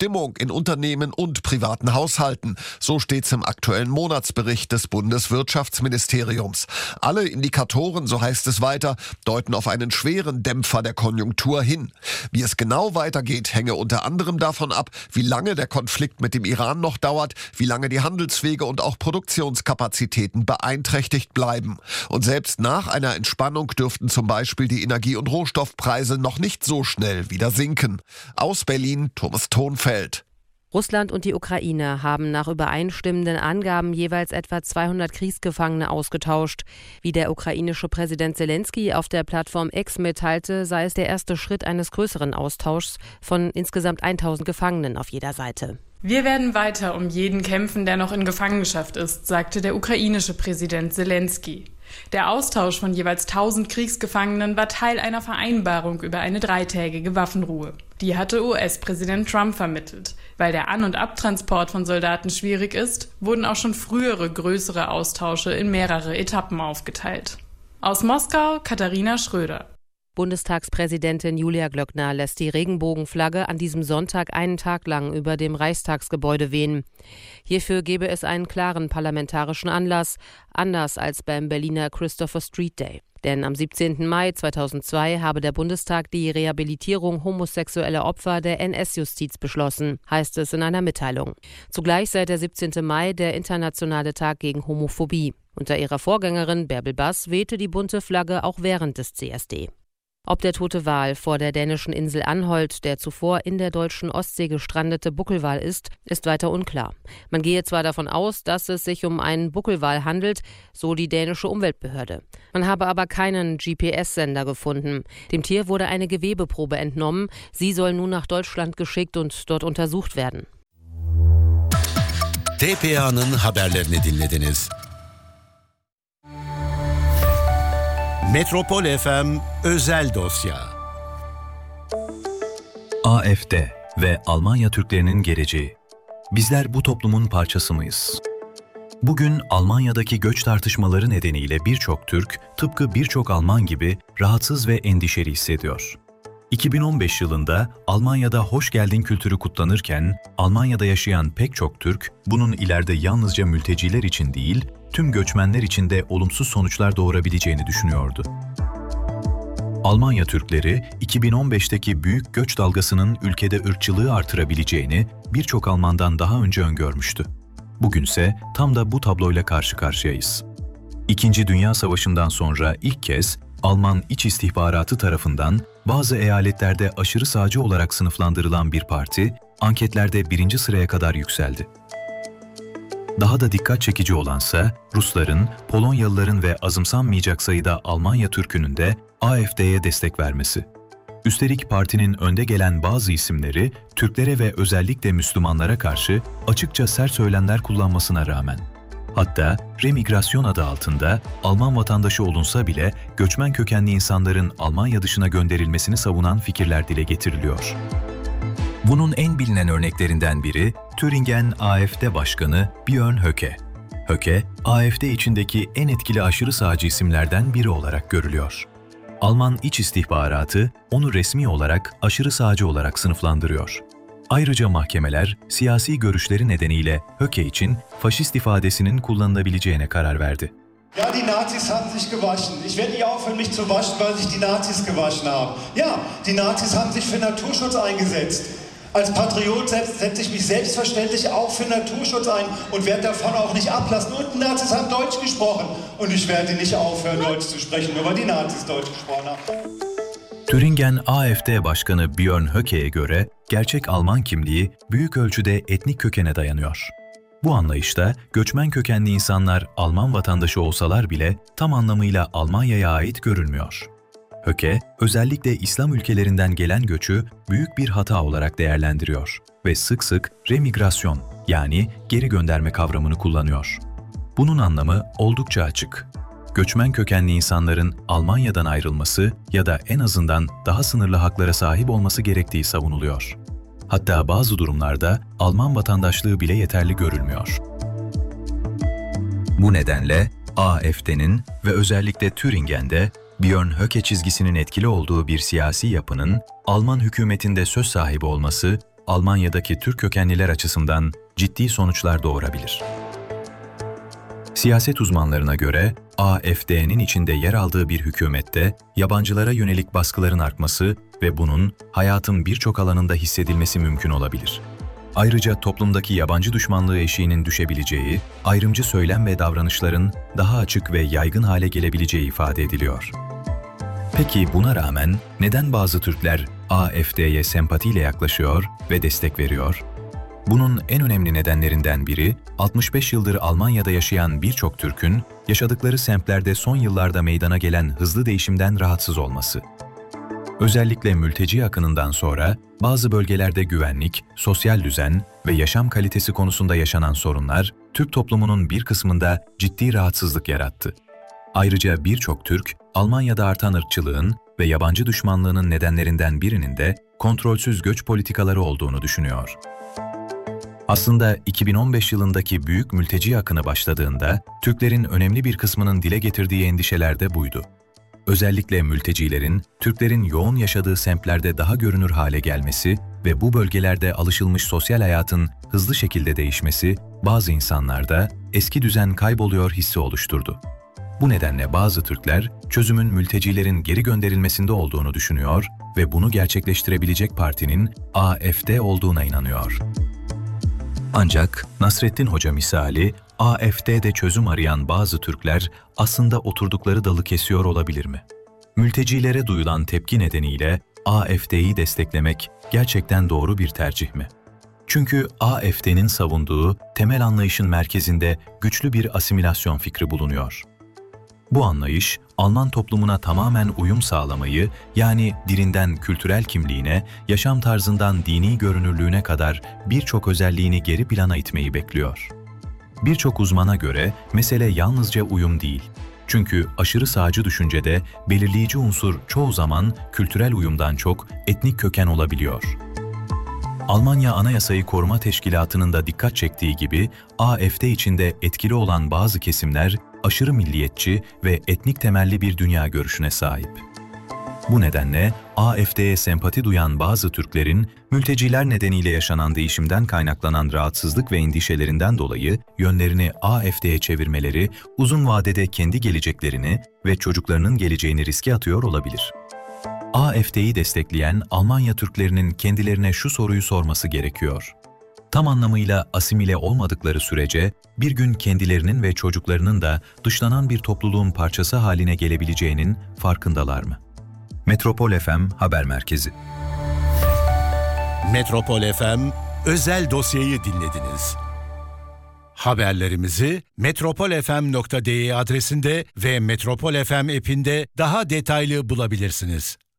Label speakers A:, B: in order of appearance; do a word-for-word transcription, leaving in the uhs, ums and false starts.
A: Stimmung in Unternehmen und privaten Haushalten. So steht's im aktuellen Monatsbericht des Bundeswirtschaftsministeriums. Alle Indikatoren, so heißt es weiter, deuten auf einen schweren Dämpfer der Konjunktur hin. Wie es genau weitergeht, hänge unter anderem davon ab, wie lange der Konflikt mit dem Iran noch dauert, wie lange die Handelswege und auch Produktionskapazitäten beeinträchtigt bleiben. Und selbst nach einer Entspannung dürften zum Beispiel die Energie- und Rohstoffpreise noch nicht so schnell wieder sinken. Aus Berlin, Thomas Thonfeld.
B: Russland und die Ukraine haben nach übereinstimmenden Angaben jeweils etwa zweihundert Kriegsgefangene ausgetauscht. Wie der ukrainische Präsident Zelensky auf der Plattform X mitteilte, sei es der erste Schritt eines größeren Austauschs von insgesamt tausend Gefangenen auf jeder Seite.
C: Wir werden weiter um jeden kämpfen, der noch in Gefangenschaft ist, sagte der ukrainische Präsident Zelensky. Der Austausch von jeweils tausend Kriegsgefangenen war Teil einer Vereinbarung über eine dreitägige Waffenruhe. Die hatte U S-Präsident Trump vermittelt. Weil der An- und Abtransport von Soldaten schwierig ist, wurden auch schon frühere größere Austausche in mehrere Etappen aufgeteilt. Aus Moskau, Katharina Schröder.
B: Bundestagspräsidentin Julia Glöckner lässt die Regenbogenflagge an diesem Sonntag einen Tag lang über dem Reichstagsgebäude wehen. Hierfür gebe es einen klaren parlamentarischen Anlass, anders als beim Berliner Christopher Street Day. Denn am siebzehnten Mai zweitausendzwei habe der Bundestag die Rehabilitierung homosexueller Opfer der N S-Justiz beschlossen, heißt es in einer Mitteilung. Zugleich sei der siebzehnte Mai der internationale Tag gegen Homophobie. Unter ihrer Vorgängerin Bärbel Bass wehte die bunte Flagge auch während des C S D. Ob der tote Wal vor der dänischen Insel Anholt der zuvor in der deutschen Ostsee gestrandete Buckelwal ist, ist weiter unklar. Man gehe zwar davon aus, dass es sich um einen Buckelwal handelt, so die dänische Umweltbehörde. Man habe aber keinen G P S-Sender gefunden. Dem Tier wurde eine Gewebeprobe entnommen. Sie soll nun nach Deutschland geschickt und dort untersucht werden.
D: T P A'nın haberlerini dinlediniz. Metropol F M Özel Dosya.
E: A F D ve Almanya Türklerinin geleceği. Bizler bu toplumun parçası mıyız? Bugün Almanya'daki göç tartışmaları nedeniyle birçok Türk, tıpkı birçok Alman gibi rahatsız ve endişeli hissediyor. iki bin on beş yılında Almanya'da hoş geldin kültürü kutlanırken, Almanya'da yaşayan pek çok Türk, bunun ileride yalnızca mülteciler için değil, tüm göçmenler için de olumsuz sonuçlar doğurabileceğini düşünüyordu. Almanya Türkleri, iki bin on beşteki büyük göç dalgasının ülkede ırkçılığı artırabileceğini birçok Almandan daha önce öngörmüştü. Bugünse tam da bu tabloyla karşı karşıyayız. İkinci Dünya Savaşı'ndan sonra ilk kez Alman İç İstihbaratı tarafından bazı eyaletlerde aşırı sağcı olarak sınıflandırılan bir parti, anketlerde birinci sıraya kadar yükseldi. Daha da dikkat çekici olansa, Rusların, Polonyalıların ve azımsanmayacak sayıda Almanya Türk'ünün de A F D'ye destek vermesi. Üstelik partinin önde gelen bazı isimleri, Türklere ve özellikle Müslümanlara karşı açıkça sert söylemler kullanmasına rağmen. Hatta remigrasyon adı altında Alman vatandaşı olunsa bile göçmen kökenli insanların Almanya dışına gönderilmesini savunan fikirler dile getiriliyor. Bunun en bilinen örneklerinden biri Thüringen A F D Başkanı Björn Höcke. Höcke, A F D içindeki en etkili aşırı sağcı isimlerden biri olarak görülüyor. Alman İç İstihbaratı onu resmi olarak aşırı sağcı olarak sınıflandırıyor. Ayrıca mahkemeler siyasi görüşleri nedeniyle Höcke için faşist ifadesinin kullanılabileceğine karar verdi.
F: Ja, die Nazis haben sich gewaschen. Ich werde nicht aufhören, mich zu waschen, weil sich die Nazis gewaschen haben. Ja, die Nazis haben sich für Naturschutz eingesetzt. Als Patriot setze ich mich selbstverständlich auch für Naturschutz ein und werde davon auch nicht ablassen. Und die Nazis haben Deutsch gesprochen. Und ich werde nicht aufhören, Deutsch zu sprechen, nur weil die Nazis Deutsch gesprochen haben.
E: Thüringen A F D Başkanı Björn Höcke'ye göre gerçek Alman kimliği büyük ölçüde etnik kökene dayanıyor. Bu anlayışta göçmen kökenli insanlar Alman vatandaşı olsalar bile tam anlamıyla Almanya'ya ait görülmüyor. Höcke, özellikle İslam ülkelerinden gelen göçü büyük bir hata olarak değerlendiriyor ve sık sık remigrasyon yani geri gönderme kavramını kullanıyor. Bunun anlamı oldukça açık. Göçmen kökenli insanların Almanya'dan ayrılması ya da en azından daha sınırlı haklara sahip olması gerektiği savunuluyor. Hatta bazı durumlarda Alman vatandaşlığı bile yeterli görülmüyor. Bu nedenle A F D'nin ve özellikle Thüringen'de Björn Höcke çizgisinin etkili olduğu bir siyasi yapının Alman hükümetinde söz sahibi olması Almanya'daki Türk kökenliler açısından ciddi sonuçlar doğurabilir. Siyaset uzmanlarına göre A F D'nin içinde yer aldığı bir hükümette yabancılara yönelik baskıların artması ve bunun hayatın birçok alanında hissedilmesi mümkün olabilir. Ayrıca toplumdaki yabancı düşmanlığı eşiğinin düşebileceği, ayrımcı söylem ve davranışların daha açık ve yaygın hale gelebileceği ifade ediliyor. Peki buna rağmen neden bazı Türkler A F D'ye sempatiyle yaklaşıyor ve destek veriyor? Bunun en önemli nedenlerinden biri, altmış beş yıldır Almanya'da yaşayan birçok Türk'ün yaşadıkları semtlerde son yıllarda meydana gelen hızlı değişimden rahatsız olması. Özellikle mülteci akınından sonra bazı bölgelerde güvenlik, sosyal düzen ve yaşam kalitesi konusunda yaşanan sorunlar Türk toplumunun bir kısmında ciddi rahatsızlık yarattı. Ayrıca birçok Türk, Almanya'da artan ırkçılığın ve yabancı düşmanlığının nedenlerinden birinin de kontrolsüz göç politikaları olduğunu düşünüyor. Aslında iki bin on beş yılındaki büyük mülteci akını başladığında Türklerin önemli bir kısmının dile getirdiği endişeler de buydu. Özellikle mültecilerin, Türklerin yoğun yaşadığı semtlerde daha görünür hale gelmesi ve bu bölgelerde alışılmış sosyal hayatın hızlı şekilde değişmesi, bazı insanlarda eski düzen kayboluyor hissi oluşturdu. Bu nedenle bazı Türkler, çözümün mültecilerin geri gönderilmesinde olduğunu düşünüyor ve bunu gerçekleştirebilecek partinin A F D olduğuna inanıyor. Ancak Nasrettin Hoca misali, A F D'de çözüm arayan bazı Türkler aslında oturdukları dalı kesiyor olabilir mi? Mültecilere duyulan tepki nedeniyle A F D'yi desteklemek gerçekten doğru bir tercih mi? Çünkü A F D'nin savunduğu temel anlayışın merkezinde güçlü bir asimilasyon fikri bulunuyor. Bu anlayış, Alman toplumuna tamamen uyum sağlamayı, yani dilinden kültürel kimliğine, yaşam tarzından dini görünürlüğüne kadar birçok özelliğini geri plana itmeyi bekliyor. Birçok uzmana göre mesele yalnızca uyum değil. Çünkü aşırı sağcı düşüncede belirleyici unsur çoğu zaman kültürel uyumdan çok etnik köken olabiliyor. Almanya Anayasayı Koruma Teşkilatı'nın da dikkat çektiği gibi A F D içinde etkili olan bazı kesimler aşırı milliyetçi ve etnik temelli bir dünya görüşüne sahip. Bu nedenle A F D'ye sempati duyan bazı Türklerin mülteciler nedeniyle yaşanan değişimden kaynaklanan rahatsızlık ve endişelerinden dolayı yönlerini A F D'ye çevirmeleri uzun vadede kendi geleceklerini ve çocuklarının geleceğini riske atıyor olabilir. A F D'yi destekleyen Almanya Türklerinin kendilerine şu soruyu sorması gerekiyor. Tam anlamıyla asimile olmadıkları sürece bir gün kendilerinin ve çocuklarının da dışlanan bir topluluğun parçası haline gelebileceğinin farkındalar mı? Metropol F M Haber Merkezi.
D: Metropol F M özel dosyayı dinlediniz. Haberlerimizi metropol f m nokta d e adresinde ve Metropol F M app'inde daha detaylı bulabilirsiniz.